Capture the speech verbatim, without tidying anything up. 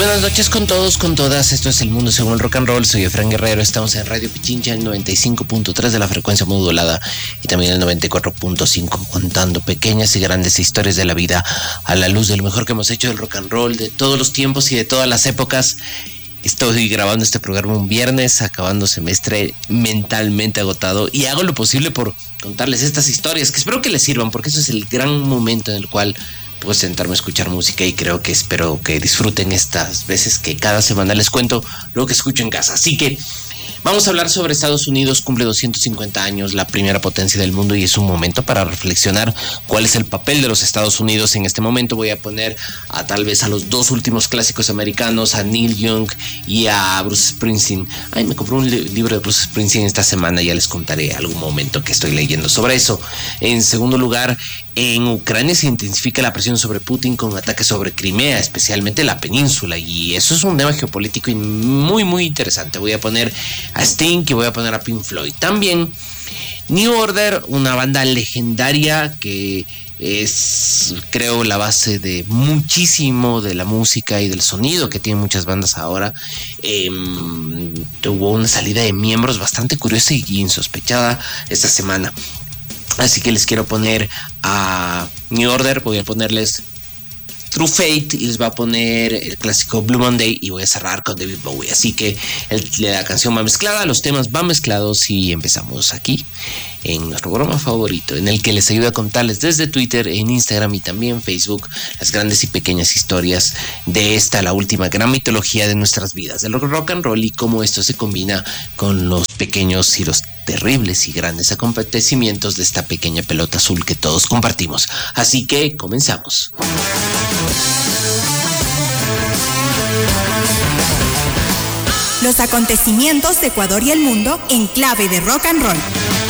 Buenas noches con todos, con todas. Esto es El Mundo Según el Rock and Roll. Soy Efraín Guerrero. Estamos en Radio Pichincha, el noventa y cinco punto tres de la frecuencia modulada y también el noventa y cuatro punto cinco, contando pequeñas y grandes historias de la vida a la luz de lo mejor que hemos hecho del rock and roll, de todos los tiempos y de todas las épocas. Estoy grabando este programa un viernes, acabando semestre, mentalmente agotado, y hago lo posible por contarles estas historias que espero que les sirvan, porque eso es el gran momento en el cual puedo sentarme a escuchar música, y creo que espero que disfruten estas veces que cada semana les cuento lo que escucho en casa. Así que vamos a hablar sobre Estados Unidos. Cumple doscientos cincuenta años, la primera potencia del mundo, y es un momento para reflexionar cuál es el papel de los Estados Unidos en este momento. Voy a poner a tal vez a los dos últimos clásicos americanos, a Neil Young y a Bruce Springsteen. Ay, me compré un li- libro de Bruce Springsteen esta semana, ya les contaré algún momento que estoy leyendo sobre eso. En segundo lugar, en Ucrania se intensifica la presión sobre Putin con ataques sobre Crimea, especialmente la península, y eso es un tema geopolítico y muy muy interesante. Voy a poner a Sting y voy a poner a Pink Floyd. También New Order, una banda legendaria que es, creo, la base de muchísimo de la música y del sonido que tienen muchas bandas ahora. Eh, tuvo una salida de miembros bastante curiosa y insospechada esta semana. Así que les quiero poner a New Order, voy a ponerles True Fate y les voy a poner el clásico Blue Monday, y voy a cerrar con David Bowie. Así que el, la canción va mezclada, los temas van mezclados, y empezamos aquí en nuestro programa favorito, en el que les ayuda a contarles desde Twitter, en Instagram y también Facebook las grandes y pequeñas historias de esta, la última gran mitología de nuestras vidas, del rock and roll, y cómo esto se combina con los pequeños y los terribles y grandes acontecimientos de esta pequeña pelota azul que todos compartimos. Así que comenzamos. Los acontecimientos de Ecuador y el mundo en clave de rock and roll.